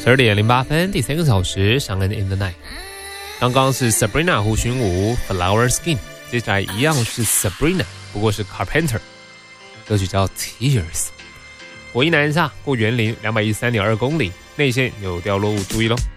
12:08，第3个小时，上恩 in the night。刚刚是 Sabrina 胡寻武 Flower Skin， 接下来一样是 Sabrina， 不过是 Carpenter， 歌曲叫 Tears。国一南下过园林213.2公里，内线有掉落物，注意咯。